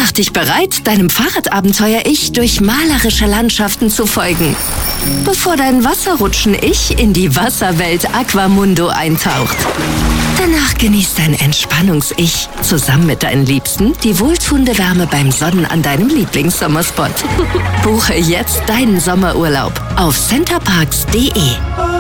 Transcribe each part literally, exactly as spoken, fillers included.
Mach dich bereit, deinem Fahrradabenteuer-Ich durch malerische Landschaften zu folgen, bevor dein Wasserrutschen-Ich in die Wasserwelt Aquamundo eintaucht. Danach genießt dein Entspannungs-Ich zusammen mit deinen Liebsten die wohltuende Wärme beim Sonnen an deinem Lieblingssommerspot. Buche jetzt deinen Sommerurlaub auf centerparks punkt de.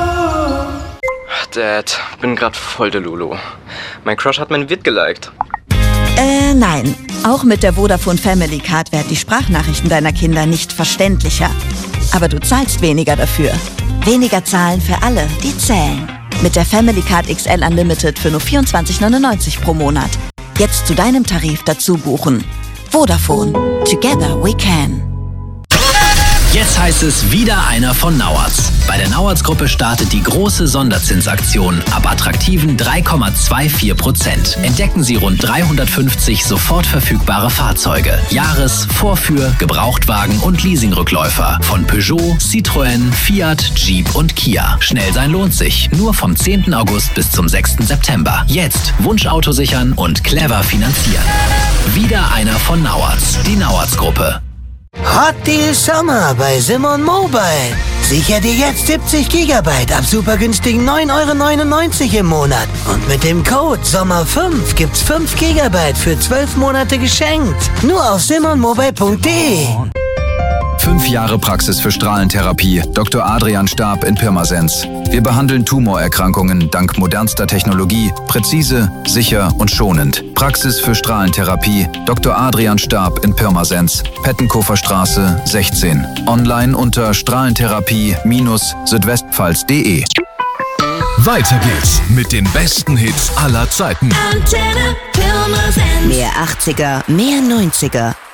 Dad, bin grad voll der Lulu. Mein Crush hat mein Vid geliked. Äh, nein. Auch mit der Vodafone Family Card werden die Sprachnachrichten deiner Kinder nicht verständlicher. Aber du zahlst weniger dafür. Weniger zahlen für alle, die zählen. Mit der Family Card X L Unlimited für nur vierundzwanzig neunundneunzig pro Monat. Jetzt zu deinem Tarif dazu buchen. Vodafone. Together we can. Jetzt heißt es wieder einer von Nauertz. Bei der Nauertz-Gruppe startet die große Sonderzinsaktion ab attraktiven drei Komma vierundzwanzig Prozent. Entdecken Sie rund dreihundertfünfzig sofort verfügbare Fahrzeuge. Jahres-, Vorführ-, Gebrauchtwagen und Leasingrückläufer von Peugeot, Citroën, Fiat, Jeep und Kia. Schnell sein lohnt sich. Nur vom zehnten August bis zum sechsten September. Jetzt Wunschauto sichern und clever finanzieren. Wieder einer von Nauertz. Die Nauertz-Gruppe. Hot Deal Sommer bei Simon Mobile. Sicher dir jetzt siebzig Gigabyte ab super günstigen neun Euro neunundneunzig im Monat. Und mit dem Code Sommer fünf gibt's fünf Gigabyte für zwölf Monate geschenkt. Nur auf simon mobile punkt de. Fünf Jahre Praxis für Strahlentherapie. Doktor Adrian Stab in Pirmasens. Wir behandeln Tumorerkrankungen dank modernster Technologie. Präzise, sicher und schonend. Praxis für Strahlentherapie. Doktor Adrian Stab in Pirmasens. Pettenkofer Straße sechzehn. Online unter strahlentherapie Südwestpfalz punkt de. Weiter geht's mit den besten Hits aller Zeiten. Mehr achtziger, mehr neunziger.